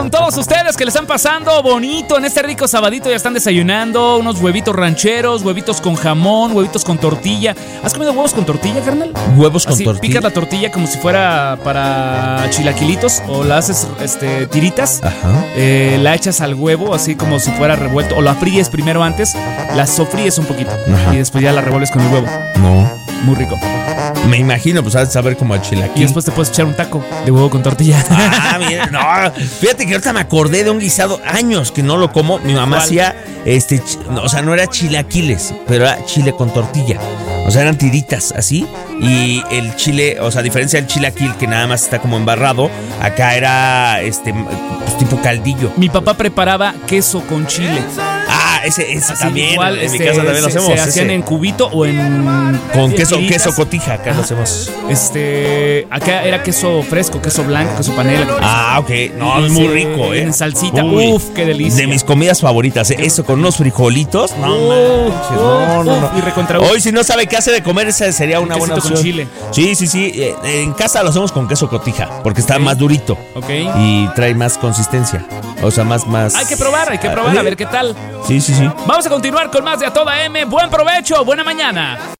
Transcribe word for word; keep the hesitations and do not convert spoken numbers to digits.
con todos ustedes que le están pasando bonito en este rico sabadito. Ya están desayunando unos huevitos rancheros, huevitos con jamón, huevitos con tortilla. ¿Has comido huevos con tortilla, carnal? Huevos con Así, tortilla. picas la tortilla como si fuera para chilaquilitos o la haces este, tiritas. Ajá. Eh, la echas al huevo así como si fuera revuelto. O la fríes primero antes, la sofríes un poquito. Ajá. Y después ya la revuelves con el huevo. No. Muy rico. Me imagino, pues, sabes saber como a chilaquil. Y después te puedes echar un taco de huevo con tortilla. Ah, mira, no. Fíjate que ahorita me acordé de un guisado, años que no lo como. Mi mamá ¿Cuál? hacía, este, ch- no, o sea, no era chilaquiles, pero era chile con tortilla. O sea, eran tiritas así. Y el chile, o sea, a diferencia del chilaquil que nada más está como embarrado, acá era, este, pues, tipo caldillo. Mi papá preparaba queso con chile. Ah, ese, ese Así también. igual, en este, mi casa también lo se, hacemos. se hacían ese. en cubito o en Con queso, tiritas. queso cotija, acá lo Ajá. hacemos. Este, acá era queso fresco, queso blanco, queso panela. Ah, ok. No, Y es muy se- rico, ¿eh? en salsita. Uy, Uf, qué delicia. De mis comidas favoritas, ¿eh? Eso con unos frijolitos. No, Uf, manches, no, uf, no, no. uf, y recontra- Hoy, si no sabe qué hace de comer, esa sería una buena quesito opción. con chile. Sí, sí, sí. Eh, en casa lo hacemos con queso cotija, porque está Ok. más durito. Ok. Y trae más consistencia. O sea, más, más. Hay que probar, hay que probar, a ver qué tal. Sí, sí, sí. Vamos a continuar con más de A Toda M. Buen provecho, buena mañana.